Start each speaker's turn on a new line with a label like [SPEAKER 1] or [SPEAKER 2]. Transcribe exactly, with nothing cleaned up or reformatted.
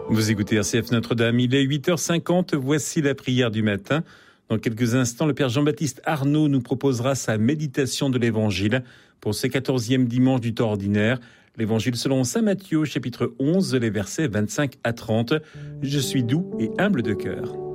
[SPEAKER 1] Vous écoutez R C F Notre-Dame, il est huit heures cinquante, voici la prière du matin. Dans quelques instants, le Père Jean-Baptiste Arnaud nous proposera sa méditation de l'Évangile pour ce quatorzième dimanche du temps ordinaire. L'Évangile selon saint Matthieu, chapitre onze, les versets vingt-cinq à trente. Je suis doux et humble de cœur.